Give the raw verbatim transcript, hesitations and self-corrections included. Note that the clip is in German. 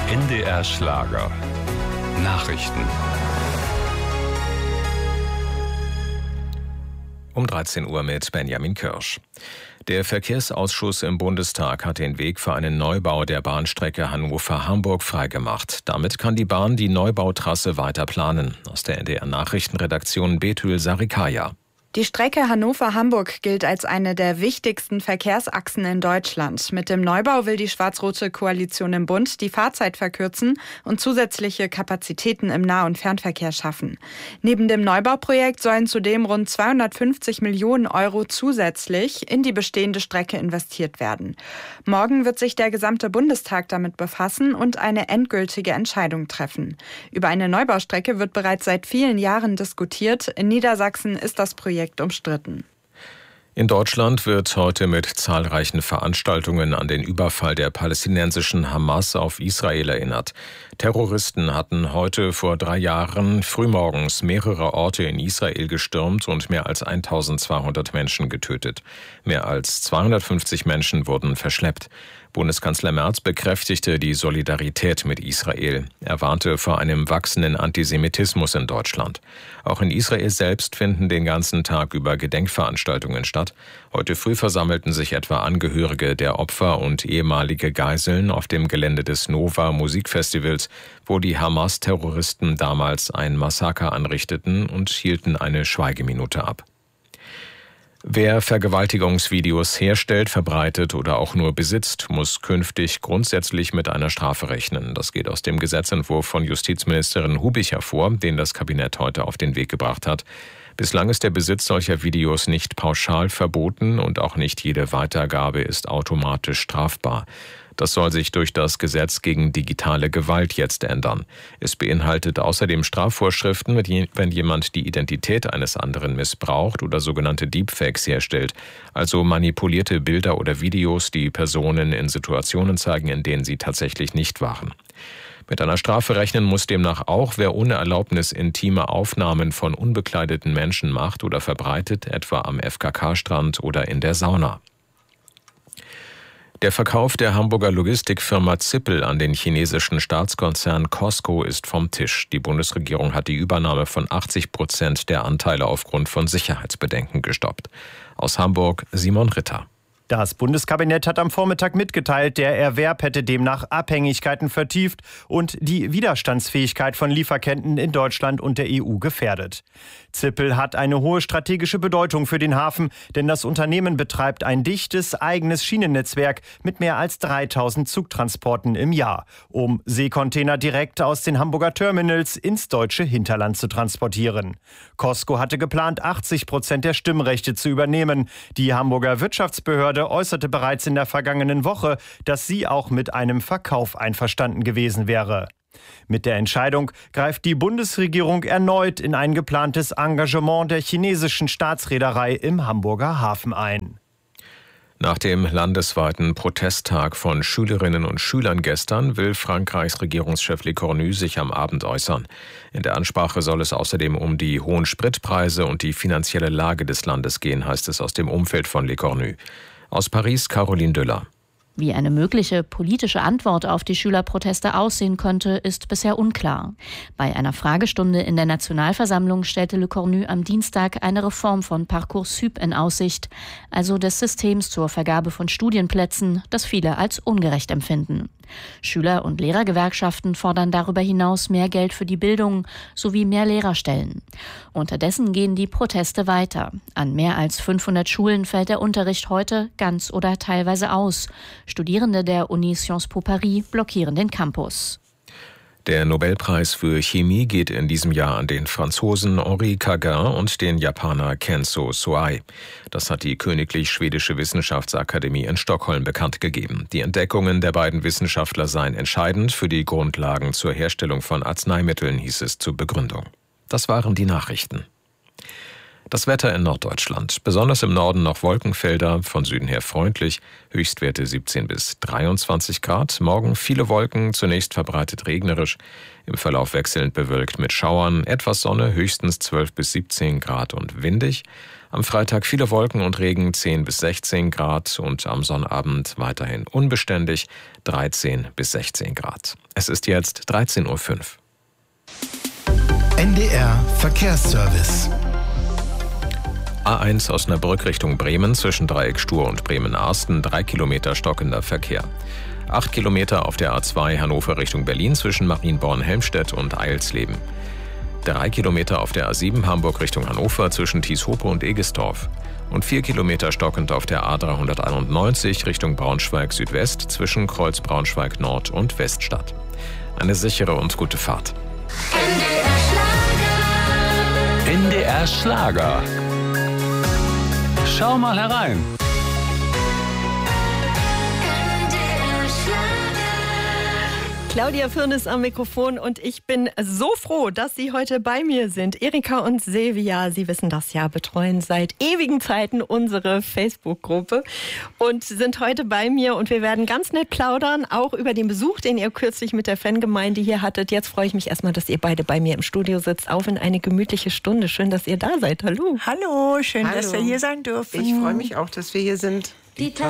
N D R Schlager. Nachrichten. Um dreizehn Uhr mit Benjamin Kirsch. Der Verkehrsausschuss im Bundestag hat den Weg für einen Neubau der Bahnstrecke Hannover-Hamburg freigemacht. Damit kann die Bahn die Neubautrasse weiter planen. Aus der N D R-Nachrichtenredaktion Betül Sarikaya. Die Strecke Hannover-Hamburg gilt als eine der wichtigsten Verkehrsachsen in Deutschland. Mit dem Neubau will die schwarz-rote Koalition im Bund die Fahrzeit verkürzen und zusätzliche Kapazitäten im Nah- und Fernverkehr schaffen. Neben dem Neubauprojekt sollen zudem rund zweihundertfünfzig Millionen Euro zusätzlich in die bestehende Strecke investiert werden. Morgen wird sich der gesamte Bundestag damit befassen und eine endgültige Entscheidung treffen. Über eine Neubaustrecke wird bereits seit vielen Jahren diskutiert. In Niedersachsen ist das Projekt umstritten. In Deutschland wird heute mit zahlreichen Veranstaltungen an den Überfall der palästinensischen Hamas auf Israel erinnert. Terroristen hatten heute vor drei Jahren frühmorgens mehrere Orte in Israel gestürmt und mehr als eintausendzweihundert Menschen getötet. Mehr als zweihundertfünfzig Menschen wurden verschleppt. Bundeskanzler Merz bekräftigte die Solidarität mit Israel. Er warnte vor einem wachsenden Antisemitismus in Deutschland. Auch in Israel selbst finden den ganzen Tag über Gedenkveranstaltungen statt. Heute früh versammelten sich etwa Angehörige der Opfer und ehemalige Geiseln auf dem Gelände des Nova Musikfestivals, wo die Hamas-Terroristen damals ein Massaker anrichteten, und hielten eine Schweigeminute ab. Wer Vergewaltigungsvideos herstellt, verbreitet oder auch nur besitzt, muss künftig grundsätzlich mit einer Strafe rechnen. Das geht aus dem Gesetzentwurf von Justizministerin Hubich hervor, den das Kabinett heute auf den Weg gebracht hat. Bislang ist der Besitz solcher Videos nicht pauschal verboten und auch nicht jede Weitergabe ist automatisch strafbar. Das soll sich durch das Gesetz gegen digitale Gewalt jetzt ändern. Es beinhaltet außerdem Strafvorschriften, wenn jemand die Identität eines anderen missbraucht oder sogenannte Deepfakes herstellt, also manipulierte Bilder oder Videos, die Personen in Situationen zeigen, in denen sie tatsächlich nicht waren. Mit einer Strafe rechnen muss demnach auch, wer ohne Erlaubnis intime Aufnahmen von unbekleideten Menschen macht oder verbreitet, etwa am F K K-Strand oder in der Sauna. Der Verkauf der Hamburger Logistikfirma Zippel an den chinesischen Staatskonzern Costco ist vom Tisch. Die Bundesregierung hat die Übernahme von achtzig Prozent der Anteile aufgrund von Sicherheitsbedenken gestoppt. Aus Hamburg Simon Ritter. Das Bundeskabinett hat am Vormittag mitgeteilt, der Erwerb hätte demnach Abhängigkeiten vertieft und die Widerstandsfähigkeit von Lieferketten in Deutschland und der E U gefährdet. Zippel hat eine hohe strategische Bedeutung für den Hafen, denn das Unternehmen betreibt ein dichtes eigenes Schienennetzwerk mit mehr als dreitausend Zugtransporten im Jahr, um Seekontainer direkt aus den Hamburger Terminals ins deutsche Hinterland zu transportieren. Costco hatte geplant, achtzig Prozent der Stimmrechte zu übernehmen. Die Hamburger Wirtschaftsbehörde äußerte bereits in der vergangenen Woche, dass sie auch mit einem Verkauf einverstanden gewesen wäre. Mit der Entscheidung greift die Bundesregierung erneut in ein geplantes Engagement der chinesischen Staatsreederei im Hamburger Hafen ein. Nach dem landesweiten Protesttag von Schülerinnen und Schülern gestern will Frankreichs Regierungschef Le Cornu sich am Abend äußern. In der Ansprache soll es außerdem um die hohen Spritpreise und die finanzielle Lage des Landes gehen, heißt es aus dem Umfeld von Le Cornu. Aus Paris Caroline Düller. Wie eine mögliche politische Antwort auf die Schülerproteste aussehen könnte, ist bisher unklar. Bei einer Fragestunde in der Nationalversammlung stellte Le Cornu am Dienstag eine Reform von Parcoursup in Aussicht, also des Systems zur Vergabe von Studienplätzen, das viele als ungerecht empfinden. Schüler- und Lehrergewerkschaften fordern darüber hinaus mehr Geld für die Bildung sowie mehr Lehrerstellen. Unterdessen gehen die Proteste weiter. An mehr als fünfhundert Schulen fällt der Unterricht heute ganz oder teilweise aus. Studierende der Uni Sciences Po Paris blockieren den Campus. Der Nobelpreis für Chemie geht in diesem Jahr an den Franzosen Henri Cagin und den Japaner Kenzo Soai. Das hat die Königlich Schwedische Wissenschaftsakademie in Stockholm bekannt gegeben. Die Entdeckungen der beiden Wissenschaftler seien entscheidend für die Grundlagen zur Herstellung von Arzneimitteln, hieß es zur Begründung. Das waren die Nachrichten. Das Wetter in Norddeutschland. Besonders im Norden noch Wolkenfelder, von Süden her freundlich, Höchstwerte siebzehn bis dreiundzwanzig Grad. Morgen viele Wolken, zunächst verbreitet regnerisch, im Verlauf wechselnd bewölkt mit Schauern, etwas Sonne, höchstens zwölf bis siebzehn Grad und windig. Am Freitag viele Wolken und Regen, zehn bis sechzehn Grad und am Sonnabend weiterhin unbeständig, dreizehn bis sechzehn Grad. Es ist jetzt dreizehn Uhr fünf. N D R Verkehrsservice. A eins Osnabrück Richtung Bremen zwischen Dreieck Stur und Bremen-Arsten, drei Kilometer stockender Verkehr. Acht Kilometer auf der A zwei Hannover Richtung Berlin zwischen Marienborn-Helmstedt und Eilsleben. Drei Kilometer auf der A sieben Hamburg Richtung Hannover zwischen Tieshope und Egestorf. Und vier Kilometer stockend auf der A dreihunderteinundneunzig Richtung Braunschweig Südwest zwischen Kreuz Braunschweig Nord und Weststadt. Eine sichere und gute Fahrt. N D R Schlager. Schau mal herein. Claudia Firnis am Mikrofon und ich bin so froh, dass Sie heute bei mir sind. Erika und Silvia, Sie wissen das ja, betreuen seit ewigen Zeiten unsere Facebook-Gruppe und sind heute bei mir und wir werden ganz nett plaudern, auch über den Besuch, den ihr kürzlich mit der Fangemeinde hier hattet. Jetzt freue ich mich erstmal, dass ihr beide bei mir im Studio sitzt, auf in eine gemütliche Stunde. Schön, dass ihr da seid. Hallo. Hallo, schön, Hallo. dass wir hier sein dürfen. Ich freue mich auch, dass wir hier sind. Die